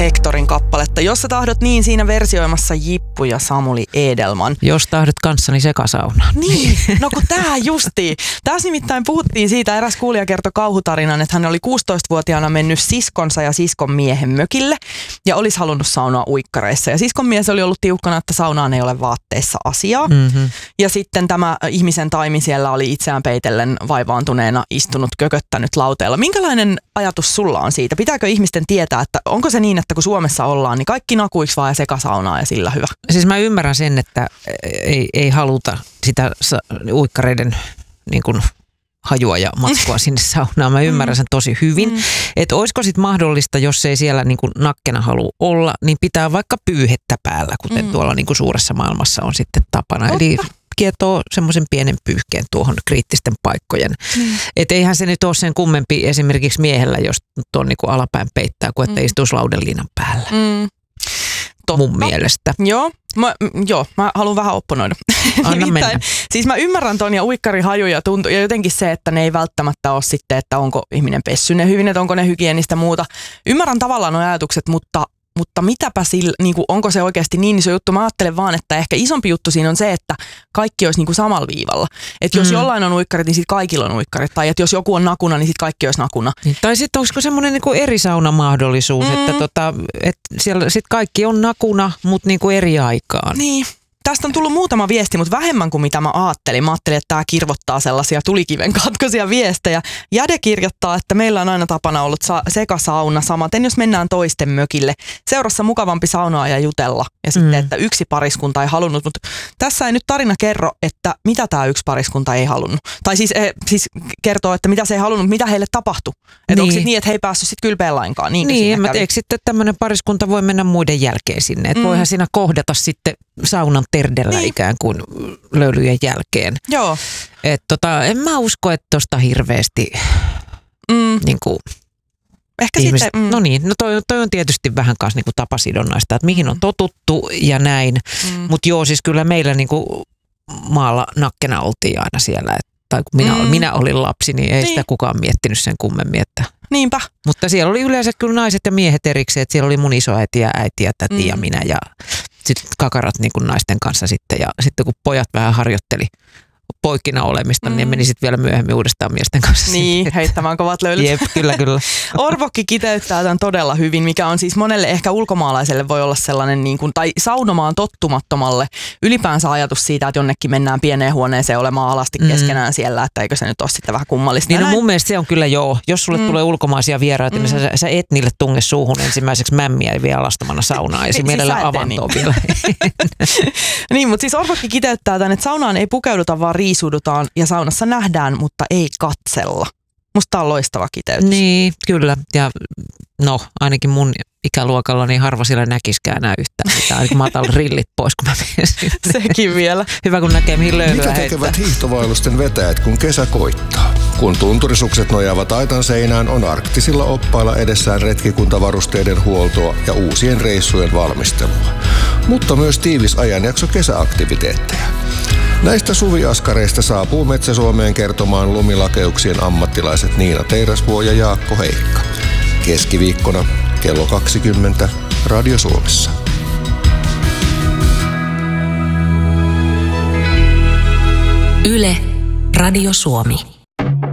Hectorin kappaletta. Jos sä tahdot, niin siinä versioimassa Jippu ja Samuli Edelman. Jos tahdot kanssani sekasaunaan. Niin, no kun tää justiin. Tässä nimittäin puhuttiin siitä, eräs kuulija kertoi kauhutarinan, että hän oli 16-vuotiaana mennyt siskonsa ja siskon miehen mökille ja olisi halunnut saunoa uikkareissa. Ja siskon mies oli ollut tiukkana, että saunaan ei ole vaatteissa asiaa. Mm-hmm. Ja sitten tämä ihmisen taimi siellä oli itseään peitellen vaivaantuneena istunut kököttänyt lauteella. Minkälainen ajatus sulla on siitä? Pitääkö ihmisten tietää, että onko se niin, että kun Suomessa ollaan, niin kaikki nakuiksi vaan ja sekasaunaa ja sillä hyvä? Siis mä ymmärrän sen, että ei haluta sitä uikkareiden niin kuin hajua ja matskua sinne saunaan. Mä ymmärrän sen tosi hyvin. Että olisiko sitten mahdollista, jos ei siellä niin kuin nakkena halua olla, niin pitää vaikka pyyhettä päällä, kuten tuolla niin kuin suuressa maailmassa on sitten tapana. Eli kietoo semmoisen pienen pyyhkeen tuohon kriittisten paikkojen. Että eihän se nyt ole sen kummempi esimerkiksi miehellä, jos tuon niin kuin alapäin peittää, kuin että istuisi laudanliinan päällä. Mun mielestä. Joo, mä haluan vähän opponoida. Anna mennä. Siis mä ymmärrän ton ja uikkarihaju tuntuu ja jotenkin se, että ne ei välttämättä ole sitten, että onko ihminen pessy ne hyvin, että onko ne hygienistä muuta. Ymmärrän tavallaan nuo ajatukset, mutta mitäpä sillä, niin kuin, onko se oikeasti niin iso juttu? Mä ajattelen vaan, että ehkä isompi juttu siinä on se, että kaikki olisi niin kuin samalla viivalla. Että jos jollain on uikkarit, niin sitten kaikilla on uikkarit. Tai että jos joku on nakuna, niin sitten kaikki olisi nakuna. Tai sitten olisiko semmoinen niin kuin eri saunamahdollisuus, että siellä sitten kaikki on nakuna, mutta niin kuin eri aikaan. Niin. Tästä on tullut muutama viesti, mutta vähemmän kuin mitä mä ajattelin. Mä ajattelin, että tämä kirvottaa sellaisia tulikiven katkoisia viestejä. Jäde kirjoittaa, että meillä on aina tapana ollut sekasauna samaten, jos mennään toisten mökille. Seurassa mukavampi saunaa ja jutella. Ja sitten, että yksi pariskunta ei halunnut. Mutta tässä ei nyt tarina kerro, että mitä tämä yksi pariskunta ei halunnut. Tai siis kertoo, että mitä se ei halunnut, mitä heille tapahtui. Että onko niin, että he ei päässyt sitten kylpeen lainkaan. Niin, eikö sitten tämmöinen pariskunta voi mennä muiden jälkeen sinne. Että voihan siinä kohdata sitten saunan terdellä ikään kuin löylyjen jälkeen. Joo. En mä usko, että tosta hirveästi niin kuin ehkä ihmiset, sitten, no niin, toi on tietysti vähän kanssa niin kuin tapasidonnaista, että mihin on totuttu ja näin. Mutta joo, siis kyllä meillä niin kuin maalla nakkena oltiin aina siellä, tai kun minä olin lapsi, niin ei sitä kukaan miettinyt sen kummemmin. Niinpä. Mutta siellä oli yleensä kyllä naiset ja miehet erikseen, että siellä oli mun isoäiti ja äiti ja täti ja minä ja sitten kakarat niin kuin naisten kanssa sitten. Ja sitten kun pojat vähän harjoitteli poikkina olemista, niin meni sitten vielä myöhemmin uudestaan miesten kanssa. Niin, heittämään kovat löylyt. Jep, kyllä. Orvokki kiteyttää tämän todella hyvin, mikä on siis monelle ehkä ulkomaalaiselle voi olla sellainen, niin kuin, tai saunomaan tottumattomalle ylipäänsä ajatus siitä, että jonnekin mennään pieneen huoneeseen olemaan alasti keskenään siellä, että eikö se nyt ole sitten vähän kummallista. Niin no mun mielestä se on kyllä joo. Jos sulle tulee ulkomaisia vieraita, niin sä et niille tunge suuhun ensimmäiseksi mämmiä ja vielä alastamana saunaa ja se mielellään avantoon vielä. Niin, mutta siis Orvokki kiteyttää tämän, että saunaan ei pukeuduta, vaan riisuudutaan ja saunassa nähdään, mutta ei katsella. Musta tää on loistava kiteytys. Niin, kyllä. Ja no, ainakin mun ikäluokalla niin harva siellä näkiskään enää yhtään mitään. Ainakin mä otan rillit pois, kun mä menen sitten. Sekin vielä. Hyvä, kun näkee mihin löylyä heittää. Mitä tekevät hiihtovailusten vetäjät, kun kesä koittaa? Kun tunturisukset nojaavat aitan seinään, on arktisilla oppailla edessään retkikuntavarusteiden huoltoa ja uusien reissujen valmistelua. Mutta myös tiivis ajanjakso kesäaktiviteetteja. Näistä suviaskareista saapuu Metsä-Suomeen kertomaan lumilakeuksien ammattilaiset Niina Teirasvuo ja Jaakko Heikka. Keskiviikkona kello 20 Radio Suomessa. Yle, Radio Suomi.